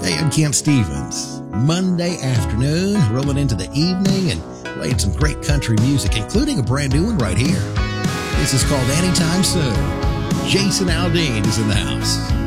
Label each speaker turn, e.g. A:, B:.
A: Hey, I'm Kent Stevens. Monday afternoon, rolling into the evening and playing some great country music, including a brand new one right here. This is called Anytime Soon. Jason Aldean is in the house.